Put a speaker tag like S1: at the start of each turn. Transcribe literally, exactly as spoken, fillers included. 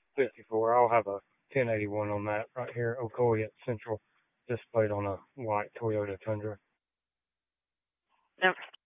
S1: fifty-four. I'll have a ten eighty-one on that right here, Ocoee at Central, displayed on a white Toyota Tundra.
S2: Now,